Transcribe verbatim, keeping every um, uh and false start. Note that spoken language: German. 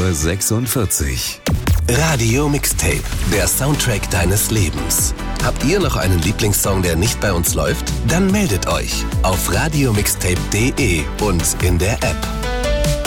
Uhr sechsundvierzig. Radio Mixtape, der Soundtrack deines Lebens. Habt ihr noch einen Lieblingssong, der nicht bei uns läuft? Dann meldet euch auf radio mixtape punkt de und in der App.